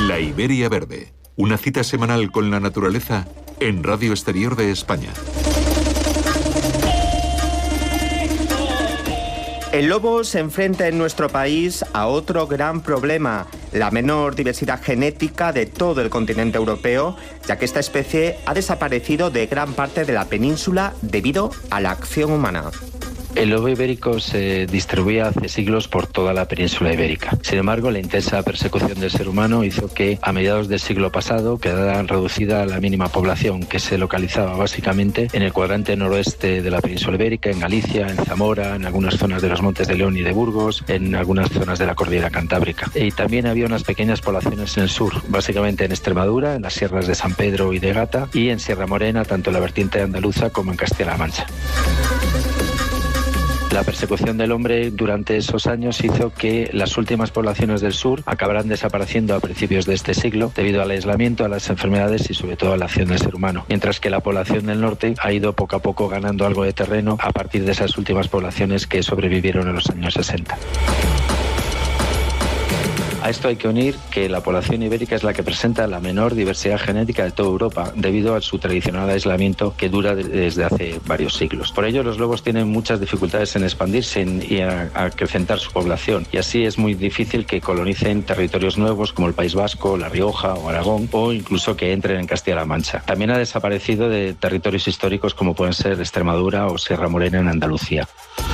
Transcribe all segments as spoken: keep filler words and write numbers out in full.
La Iberia Verde, una cita semanal con la naturaleza en Radio Exterior de España. El lobo se enfrenta en nuestro país a otro gran problema, la menor diversidad genética de todo el continente europeo, ya que esta especie ha desaparecido de gran parte de la península debido a la acción humana. El lobo ibérico se distribuía hace siglos por toda la península ibérica. Sin embargo, la intensa persecución del ser humano hizo que a mediados del siglo pasado quedara reducida la mínima población, que se localizaba básicamente en el cuadrante noroeste de la península ibérica, en Galicia, en Zamora, en algunas zonas de los Montes de León y de Burgos, en algunas zonas de la cordillera Cantábrica. Y también había unas pequeñas poblaciones en el sur, básicamente en Extremadura, en las sierras de San Pedro y de Gata, y en Sierra Morena, tanto en la vertiente andaluza como en Castilla-La Mancha. La persecución del hombre durante esos años hizo que las últimas poblaciones del sur acabaran desapareciendo a principios de este siglo debido al aislamiento, a las enfermedades y sobre todo a la acción del ser humano, mientras que la población del norte ha ido poco a poco ganando algo de terreno a partir de esas últimas poblaciones que sobrevivieron en los años sesenta. A esto hay que unir que la población ibérica es la que presenta la menor diversidad genética de toda Europa, debido a su tradicional aislamiento que dura desde hace varios siglos. Por ello, los lobos tienen muchas dificultades en expandirse y a acrecentar su población, y así es muy difícil que colonicen territorios nuevos como el País Vasco, La Rioja o Aragón, o incluso que entren en Castilla-La Mancha. También ha desaparecido de territorios históricos como pueden ser Extremadura o Sierra Morena en Andalucía.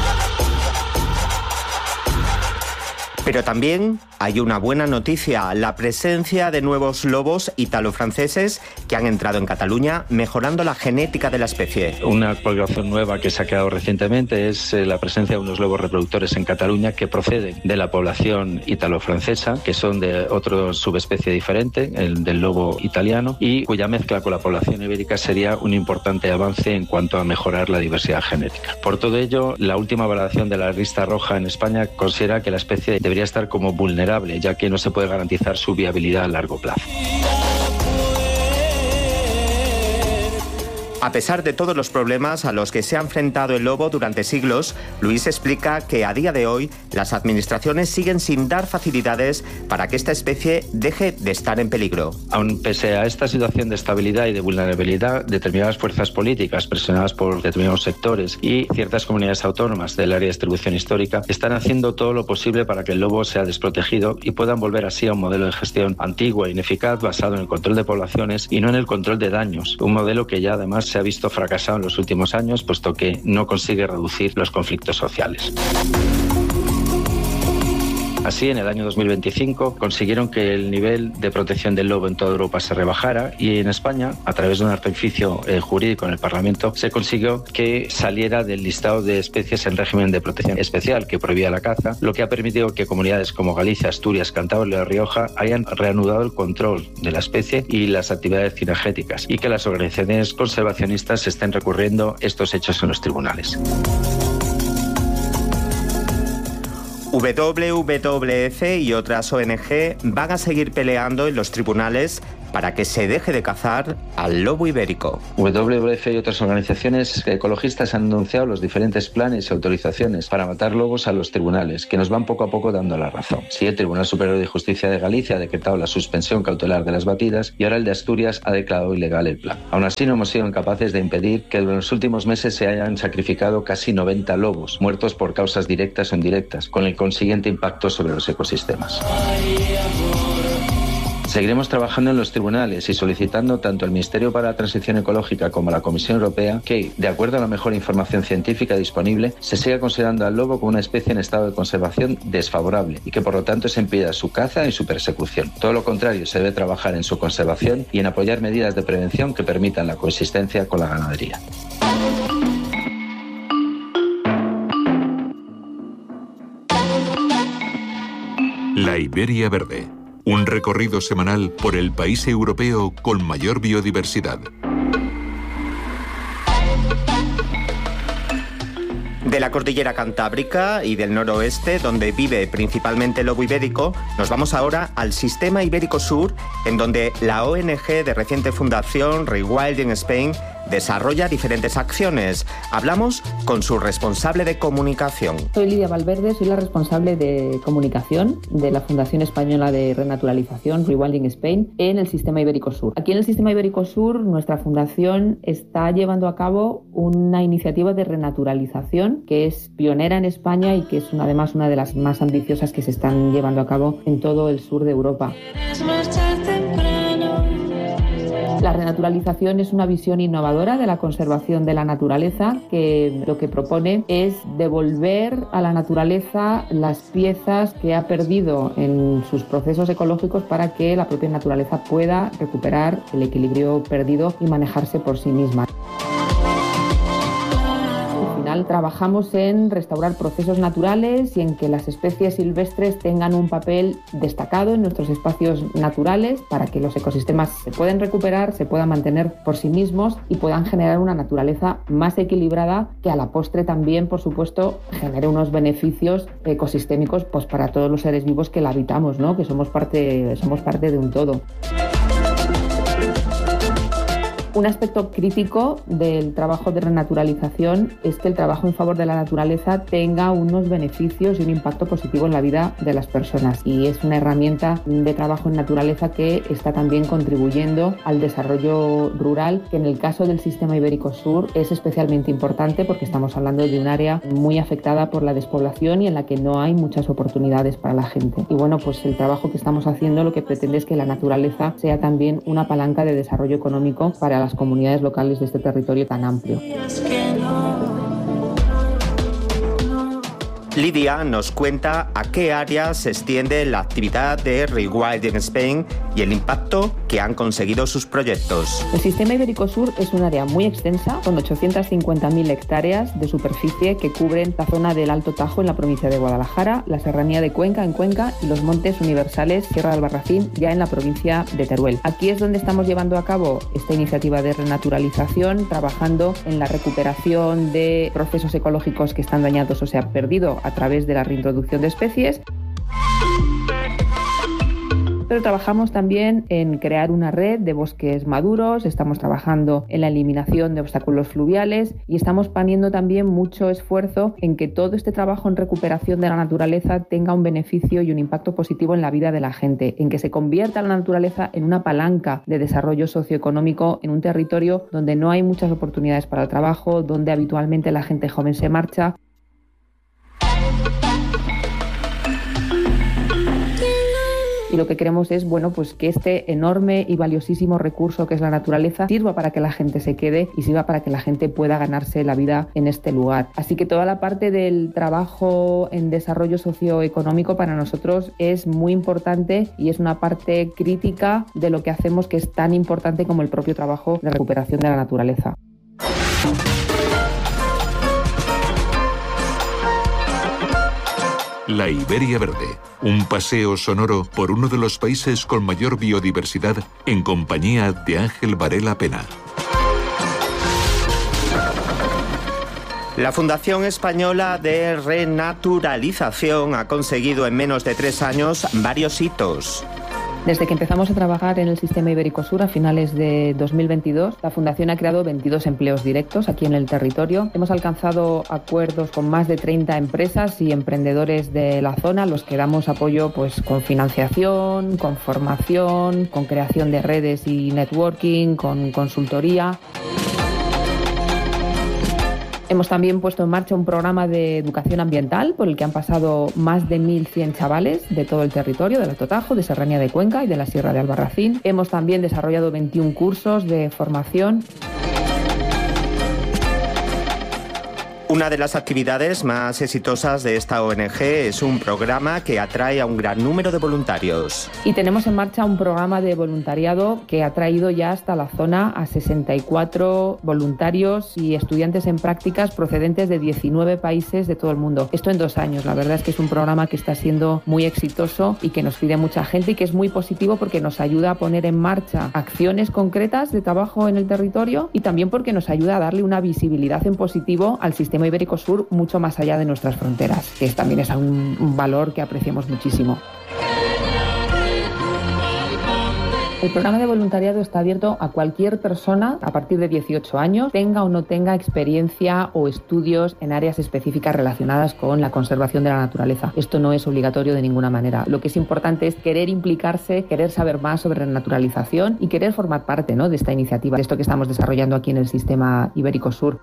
Pero también hay una buena noticia, la presencia de nuevos lobos italo-franceses que han entrado en Cataluña, mejorando la genética de la especie. Una población nueva que se ha creado recientemente es la presencia de unos lobos reproductores en Cataluña que proceden de la población italo-francesa, que son de otra subespecie diferente, el del lobo italiano, y cuya mezcla con la población ibérica sería un importante avance en cuanto a mejorar la diversidad genética. Por todo ello, la última valoración de la lista roja en España considera que la especie debería estar como vulnerable, ya que no se puede garantizar su viabilidad a largo plazo. A pesar de todos los problemas a los que se ha enfrentado el lobo durante siglos, Luis explica que a día de hoy las administraciones siguen sin dar facilidades para que esta especie deje de estar en peligro. Aun pese a esta situación de estabilidad y de vulnerabilidad, determinadas fuerzas políticas presionadas por determinados sectores y ciertas comunidades autónomas del área de distribución histórica están haciendo todo lo posible para que el lobo sea desprotegido y puedan volver así a un modelo de gestión antiguo e ineficaz basado en el control de poblaciones y no en el control de daños, un modelo que ya además se ha visto fracasado en los últimos años, puesto que no consigue reducir los conflictos sociales. Así, en el año dos mil veinticinco consiguieron que el nivel de protección del lobo en toda Europa se rebajara, y en España, a través de un artificio eh, jurídico en el Parlamento, se consiguió que saliera del listado de especies en régimen de protección especial que prohibía la caza, lo que ha permitido que comunidades como Galicia, Asturias, Cantabria y La Rioja hayan reanudado el control de la especie y las actividades cinegéticas, y que las organizaciones conservacionistas estén recurriendo estos hechos en los tribunales. W W F y otras O N G van a seguir peleando en los tribunales para que se deje de cazar al lobo ibérico. W W F y otras organizaciones ecologistas han anunciado los diferentes planes y autorizaciones para matar lobos a los tribunales, que nos van poco a poco dando la razón. Sí, el Tribunal Superior de Justicia de Galicia ha decretado la suspensión cautelar de las batidas, y ahora el de Asturias ha declarado ilegal el plan. Aún así, no hemos sido incapaces de impedir que en los últimos meses se hayan sacrificado casi noventa lobos, muertos por causas directas o indirectas, con el consiguiente impacto sobre los ecosistemas. Seguiremos trabajando en los tribunales y solicitando tanto al Ministerio para la Transición Ecológica como a la Comisión Europea que, de acuerdo a la mejor información científica disponible, se siga considerando al lobo como una especie en estado de conservación desfavorable y que por lo tanto se impida su caza y su persecución. Todo lo contrario, se debe trabajar en su conservación y en apoyar medidas de prevención que permitan la coexistencia con la ganadería. La Iberia Verde. Un recorrido semanal por el país europeo con mayor biodiversidad. De la cordillera cantábrica y del noroeste, donde vive principalmente el lobo ibérico, nos vamos ahora al Sistema Ibérico Sur, en donde la O N G de reciente fundación Rewilding Spain desarrolla diferentes acciones. Hablamos con su responsable de comunicación. Soy Lidia Valverde, soy la responsable de comunicación de la Fundación Española de Renaturalización, Rewilding Spain, en el Sistema Ibérico Sur. Aquí en el Sistema Ibérico Sur, nuestra fundación está llevando a cabo una iniciativa de renaturalización que es pionera en España y que es una, además una de las más ambiciosas que se están llevando a cabo en todo el sur de Europa. La renaturalización es una visión innovadora de la conservación de la naturaleza que lo que propone es devolver a la naturaleza las piezas que ha perdido en sus procesos ecológicos para que la propia naturaleza pueda recuperar el equilibrio perdido y manejarse por sí misma. Trabajamos en restaurar procesos naturales y en que las especies silvestres tengan un papel destacado en nuestros espacios naturales para que los ecosistemas se puedan recuperar, se puedan mantener por sí mismos y puedan generar una naturaleza más equilibrada que a la postre también, por supuesto, genere unos beneficios ecosistémicos pues, para todos los seres vivos que la habitamos, ¿no? Que somos parte, somos parte de un todo. Un aspecto crítico del trabajo de renaturalización es que el trabajo en favor de la naturaleza tenga unos beneficios y un impacto positivo en la vida de las personas. Y es una herramienta de trabajo en naturaleza que está también contribuyendo al desarrollo rural, que en el caso del Sistema Ibérico Sur es especialmente importante porque estamos hablando de un área muy afectada por la despoblación y en la que no hay muchas oportunidades para la gente. Y bueno, pues el trabajo que estamos haciendo lo que pretende es que la naturaleza sea también una palanca de desarrollo económico para las comunidades locales de este territorio tan amplio. Lidia nos cuenta a qué áreas se extiende la actividad de Rewilding Spain y el impacto que han conseguido sus proyectos. El Sistema Ibérico Sur es un área muy extensa, con ochocientas cincuenta mil hectáreas de superficie que cubren la zona del Alto Tajo en la provincia de Guadalajara, la serranía de Cuenca en Cuenca y los montes universales Sierra de Albarracín ya en la provincia de Teruel. Aquí es donde estamos llevando a cabo esta iniciativa de renaturalización, trabajando en la recuperación de procesos ecológicos que están dañados o se han perdido a través de la reintroducción de especies. Pero trabajamos también en crear una red de bosques maduros, estamos trabajando en la eliminación de obstáculos fluviales y estamos poniendo también mucho esfuerzo en que todo este trabajo en recuperación de la naturaleza tenga un beneficio y un impacto positivo en la vida de la gente, en que se convierta la naturaleza en una palanca de desarrollo socioeconómico en un territorio donde no hay muchas oportunidades para el trabajo, donde habitualmente la gente joven se marcha. Y lo que queremos es, bueno, pues que este enorme y valiosísimo recurso que es la naturaleza sirva para que la gente se quede y sirva para que la gente pueda ganarse la vida en este lugar. Así que toda la parte del trabajo en desarrollo socioeconómico para nosotros es muy importante y es una parte crítica de lo que hacemos que es tan importante como el propio trabajo de recuperación de la naturaleza. La Iberia Verde, un paseo sonoro por uno de los países con mayor biodiversidad en compañía de Ángel Varela Pena. La Fundación Española de Renaturalización ha conseguido en menos de tres años varios hitos. Desde que empezamos a trabajar en el Sistema Ibérico Sur a finales de dos mil veintidós, la Fundación ha creado veintidós empleos directos aquí en el territorio. Hemos alcanzado acuerdos con más de treinta empresas y emprendedores de la zona, a los que damos apoyo pues, con financiación, con formación, con creación de redes y networking, con consultoría. Hemos también puesto en marcha un programa de educación ambiental por el que han pasado más de mil cien chavales de todo el territorio, del Alto Tajo, de Serranía de Cuenca y de la Sierra de Albarracín. Hemos también desarrollado veintiún cursos de formación. Una de las actividades más exitosas de esta O N G es un programa que atrae a un gran número de voluntarios. Y tenemos en marcha un programa de voluntariado que ha traído ya hasta la zona a sesenta y cuatro voluntarios y estudiantes en prácticas procedentes de diecinueve países de todo el mundo. Esto en dos años. La verdad es que es un programa que está siendo muy exitoso y que nos pide mucha gente y que es muy positivo porque nos ayuda a poner en marcha acciones concretas de trabajo en el territorio y también porque nos ayuda a darle una visibilidad en positivo al sistema ecosistema ibérico sur mucho más allá de nuestras fronteras, que también es un, un valor que apreciamos muchísimo. El programa de voluntariado está abierto a cualquier persona a partir de dieciocho años, tenga o no tenga experiencia o estudios en áreas específicas relacionadas con la conservación de la naturaleza. Esto no es obligatorio de ninguna manera. Lo que es importante es querer implicarse, querer saber más sobre renaturalización y querer formar parte, ¿no?, de esta iniciativa, de esto que estamos desarrollando aquí en el sistema Ibérico Sur.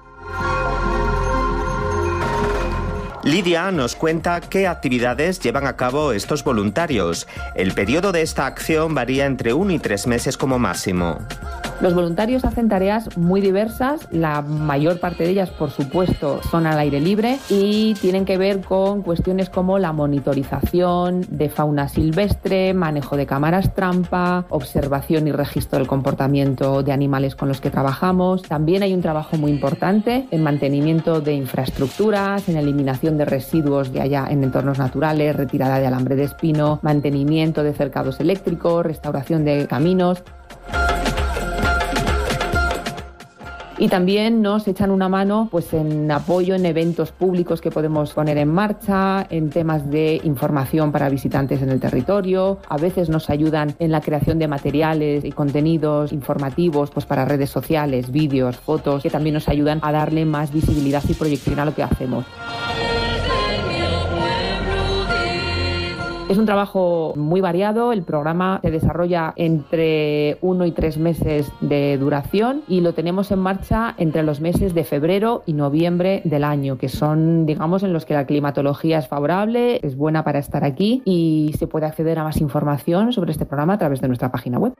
Lidia nos cuenta qué actividades llevan a cabo estos voluntarios. El periodo de esta acción varía entre uno y tres meses como máximo. Los voluntarios hacen tareas muy diversas, la mayor parte de ellas, por supuesto, son al aire libre y tienen que ver con cuestiones como la monitorización de fauna silvestre, manejo de cámaras trampa, observación y registro del comportamiento de animales con los que trabajamos. También hay un trabajo muy importante en mantenimiento de infraestructuras, en eliminación de residuos de allá en entornos naturales, retirada de alambre de espino, mantenimiento de cercados eléctricos, restauración de caminos. Y también nos echan una mano pues en apoyo en eventos públicos que podemos poner en marcha, en temas de información para visitantes en el territorio. A veces nos ayudan en la creación de materiales y contenidos informativos pues para redes sociales, vídeos, fotos, que también nos ayudan a darle más visibilidad y proyección a lo que hacemos. Es un trabajo muy variado, el programa se desarrolla entre uno y tres meses de duración y lo tenemos en marcha entre los meses de febrero y noviembre del año, que son, digamos, en los que la climatología es favorable, es buena para estar aquí y se puede acceder a más información sobre este programa a través de nuestra página web.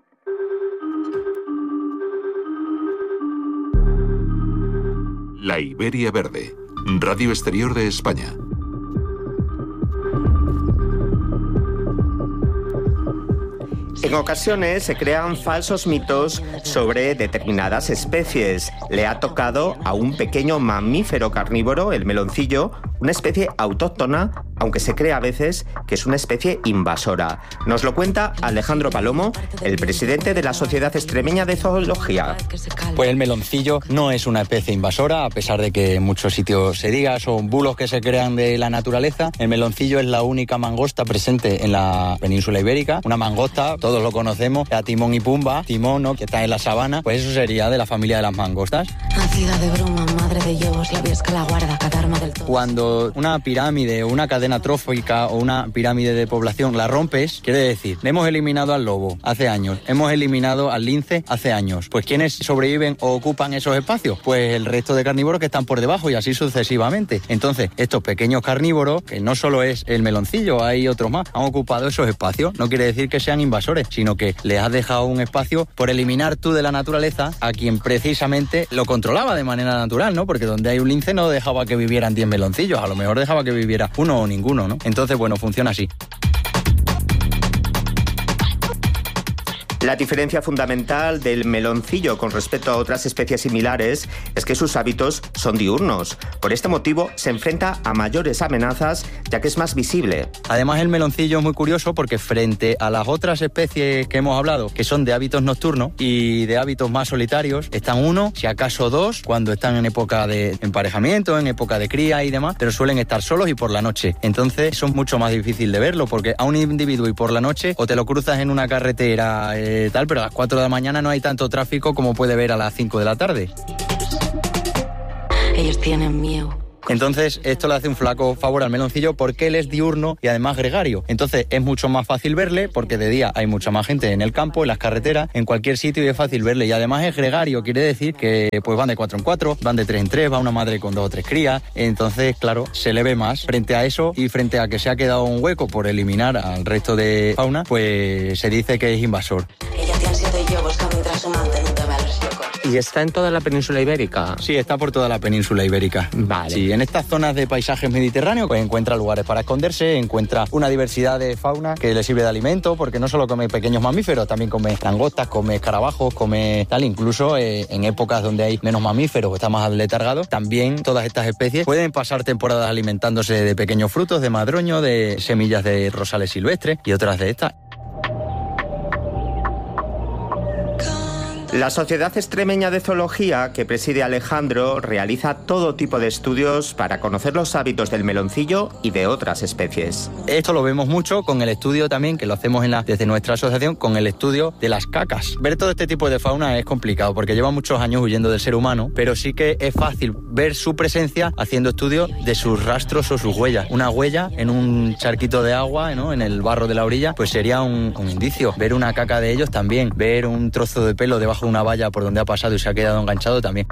La Iberia Verde, Radio Exterior de España. En ocasiones se crean falsos mitos sobre determinadas especies. Le ha tocado a un pequeño mamífero carnívoro, el meloncillo, una especie autóctona, aunque se cree a veces que es una especie invasora. Nos lo cuenta Alejandro Palomo, el presidente de la Sociedad Extremeña de Zoología. Pues el meloncillo no es una especie invasora, a pesar de que en muchos sitios se diga, son bulos que se crean de la naturaleza. El meloncillo es la única mangosta presente en la península ibérica, una mangosta, todos lo conocemos, a Timón y Pumba, Timón, ¿no?, que está en la sabana, pues eso sería de la familia de las mangostas. Nacida de bruma, madre de lobos, la viesca la guarda, catarma del todo. Cuando una pirámide o una cadena trófica o una pirámide de población la rompes, quiere decir, hemos eliminado al lobo hace años, hemos eliminado al lince hace años. Pues ¿quiénes sobreviven o ocupan esos espacios? Pues el resto de carnívoros que están por debajo y así sucesivamente. Entonces, estos pequeños carnívoros, que no solo es el meloncillo, hay otros más, han ocupado esos espacios. No quiere decir que sean invasores, sino que les has dejado un espacio por eliminar tú de la naturaleza a quien precisamente lo controlaba de manera natural, ¿no? Porque donde hay un lince no dejaba que vivieran diez meloncillos, a lo mejor dejaba que viviera uno o ninguno, ¿no? Entonces, bueno, funciona así. La diferencia fundamental del meloncillo con respecto a otras especies similares es que sus hábitos son diurnos. Por este motivo se enfrenta a mayores amenazas, ya que es más visible. Además, el meloncillo es muy curioso porque frente a las otras especies que hemos hablado, que son de hábitos nocturnos y de hábitos más solitarios, están uno, si acaso dos, cuando están en época de emparejamiento, en época de cría y demás, pero suelen estar solos y por la noche. Entonces, eso es mucho más difícil de verlo porque a un individuo y por la noche o te lo cruzas en una carretera eh, tal, pero a las cuatro de la mañana no hay tanto tráfico como puede ver a las cinco de la tarde. Ellos tienen miedo. Entonces, esto le hace un flaco favor al meloncillo porque él es diurno y además gregario. Entonces, es mucho más fácil verle porque de día hay mucha más gente en el campo, en las carreteras, en cualquier sitio y es fácil verle. Y además es gregario, quiere decir que pues van de cuatro en cuatro, van de tres en tres, va una madre con dos o tres crías. Entonces, claro, se le ve más. Frente a eso y frente a que se ha quedado un hueco por eliminar al resto de fauna, pues se dice que es invasor. Ella tiene siete yo buscando tras su mante, no te va a los yocos. ¿Y está en toda la península ibérica? Sí, está por toda la península ibérica. Vale. Sí, en estas zonas de paisajes mediterráneos pues encuentra lugares para esconderse, encuentra una diversidad de fauna que le sirve de alimento, porque no solo come pequeños mamíferos, también come langostas, come escarabajos, come tal, incluso eh, en épocas donde hay menos mamíferos o está más aletargado, también todas estas especies pueden pasar temporadas alimentándose de pequeños frutos, de madroño, de semillas de rosales silvestres y otras de estas. La Sociedad Extremeña de Zoología, que preside Alejandro, realiza todo tipo de estudios para conocer los hábitos del meloncillo y de otras especies. Esto lo vemos mucho con el estudio también, que lo hacemos en la, desde nuestra asociación, con el estudio de las cacas. Ver todo este tipo de fauna es complicado porque lleva muchos años huyendo del ser humano, pero sí que es fácil ver su presencia haciendo estudios de sus rastros o sus huellas. Una huella en un charquito de agua, ¿no?, en el barro de la orilla, pues sería un, un indicio. Ver una caca de ellos también. Ver un trozo de pelo debajo de una valla por donde ha pasado y se ha quedado enganchado también.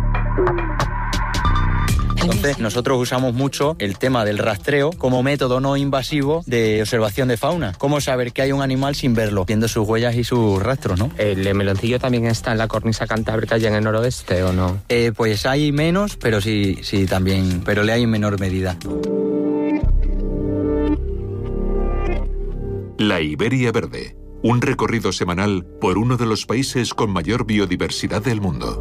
Entonces, nosotros usamos mucho el tema del rastreo como método no invasivo de observación de fauna. ¿Cómo saber que hay un animal sin verlo? Viendo sus huellas y sus rastros, ¿no? ¿El meloncillo también está en la cornisa cantábrica y en el noroeste o no? Eh, pues hay menos, pero sí, sí también, pero le hay en menor medida. La Iberia Verde. Un recorrido semanal por uno de los países con mayor biodiversidad del mundo.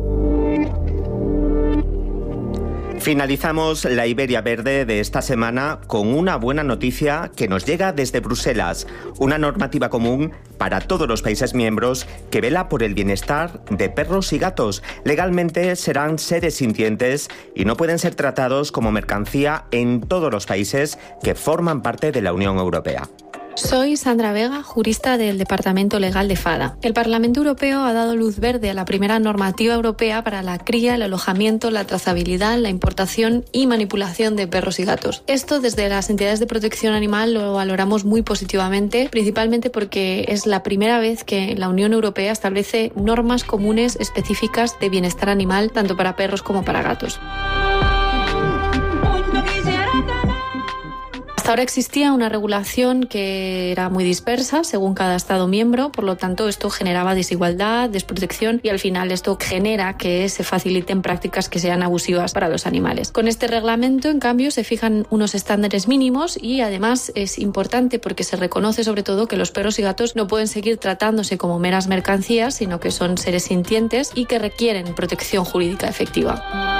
Finalizamos la Iberia Verde de esta semana con una buena noticia que nos llega desde Bruselas, una normativa común para todos los países miembros que vela por el bienestar de perros y gatos. Legalmente serán seres sintientes y no pueden ser tratados como mercancía en todos los países que forman parte de la Unión Europea. Soy Sandra Vega, jurista del Departamento Legal de FADA. El Parlamento Europeo ha dado luz verde a la primera normativa europea para la cría, el alojamiento, la trazabilidad, la importación y manipulación de perros y gatos. Esto desde las entidades de protección animal lo valoramos muy positivamente, principalmente porque es la primera vez que la Unión Europea establece normas comunes específicas de bienestar animal, tanto para perros como para gatos. Hasta ahora existía una regulación que era muy dispersa según cada Estado miembro, por lo tanto esto generaba desigualdad, desprotección y al final esto genera que se faciliten prácticas que sean abusivas para los animales. Con este reglamento, en cambio, se fijan unos estándares mínimos y además es importante porque se reconoce sobre todo que los perros y gatos no pueden seguir tratándose como meras mercancías, sino que son seres sintientes y que requieren protección jurídica efectiva.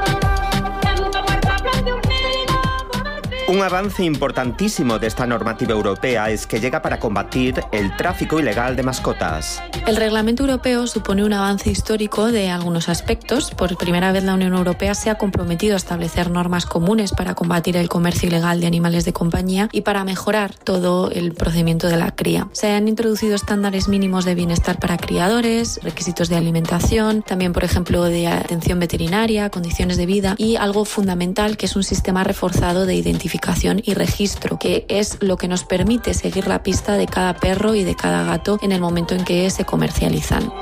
Un avance importantísimo de esta normativa europea es que llega para combatir el tráfico ilegal de mascotas. El Reglamento Europeo supone un avance histórico de algunos aspectos. Por primera vez la Unión Europea se ha comprometido a establecer normas comunes para combatir el comercio ilegal de animales de compañía y para mejorar todo el procedimiento de la cría. Se han introducido estándares mínimos de bienestar para criadores, requisitos de alimentación, también por ejemplo de atención veterinaria, condiciones de vida y algo fundamental que es un sistema reforzado de identificación y registro, que es lo que nos permite seguir la pista de cada perro y de cada gato en el momento en que se comercializan.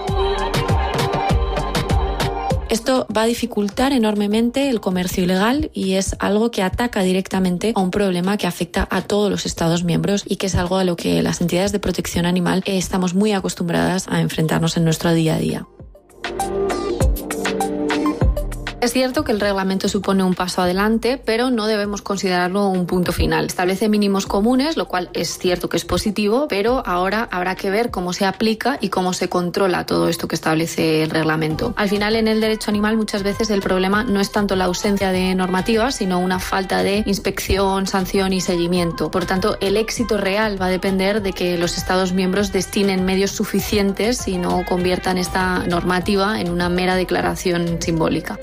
Esto va a dificultar enormemente el comercio ilegal y es algo que ataca directamente a un problema que afecta a todos los Estados miembros y que es algo a lo que las entidades de protección animal estamos muy acostumbradas a enfrentarnos en nuestro día a día. Es cierto que el reglamento supone un paso adelante, pero no debemos considerarlo un punto final. Establece mínimos comunes, lo cual es cierto que es positivo, pero ahora habrá que ver cómo se aplica y cómo se controla todo esto que establece el reglamento. Al final, en el derecho animal muchas veces el problema no es tanto la ausencia de normativas, sino una falta de inspección, sanción y seguimiento. Por tanto, el éxito real va a depender de que los Estados miembros destinen medios suficientes y no conviertan esta normativa en una mera declaración simbólica.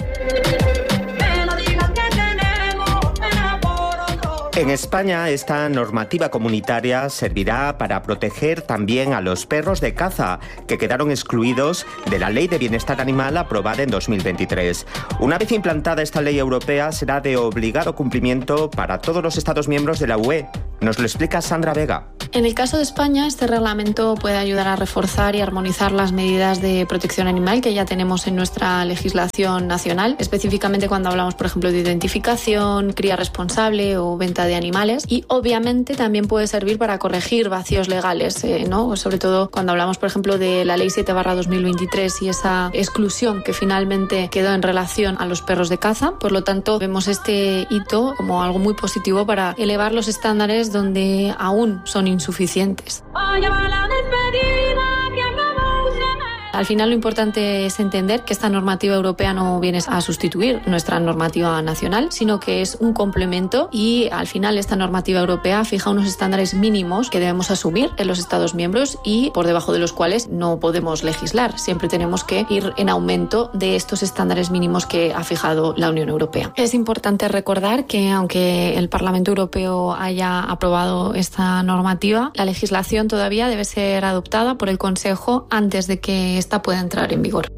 En España, esta normativa comunitaria servirá para proteger también a los perros de caza, que quedaron excluidos de la Ley de Bienestar Animal aprobada en dos mil veintitrés. Una vez implantada esta ley europea, será de obligado cumplimiento para todos los Estados miembros de la U E. Nos lo explica Sandra Vega. En el caso de España, este reglamento puede ayudar a reforzar y armonizar las medidas de protección animal que ya tenemos en nuestra legislación nacional, específicamente cuando hablamos, por ejemplo, de identificación, cría responsable o venta de animales. Y obviamente también puede servir para corregir vacíos legales, eh, ¿no? Sobre todo cuando hablamos, por ejemplo, de la Ley siete barra dos mil veintitrés y esa exclusión que finalmente quedó en relación a los perros de caza. Por lo tanto, vemos este hito como algo muy positivo para elevar los estándares donde aún son insuficientes. La Al final lo importante es entender que esta normativa europea no viene a sustituir nuestra normativa nacional, sino que es un complemento y al final esta normativa europea fija unos estándares mínimos que debemos asumir en los Estados miembros y por debajo de los cuales no podemos legislar. Siempre tenemos que ir en aumento de estos estándares mínimos que ha fijado la Unión Europea. Es importante recordar que aunque el Parlamento Europeo haya aprobado esta normativa, la legislación todavía debe ser adoptada por el Consejo antes de que esta pueda entrar en vigor.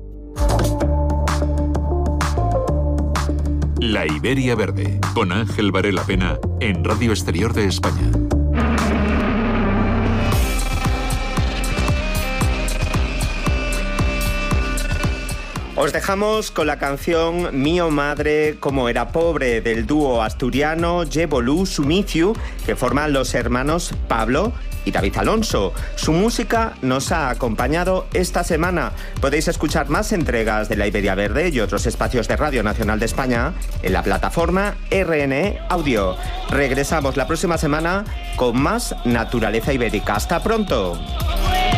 La Iberia Verde, con Ángel Varela Pena, en Radio Exterior de España. Os dejamos con la canción Mío Madre, como era pobre, del dúo asturiano Jebolu Sumiciu, que forman los hermanos Pablo y David Alonso. Su música nos ha acompañado esta semana. Podéis escuchar más entregas de La Iberia Verde y otros espacios de Radio Nacional de España en la plataforma R N E Audio. Regresamos la próxima semana con más Naturaleza Ibérica. ¡Hasta pronto!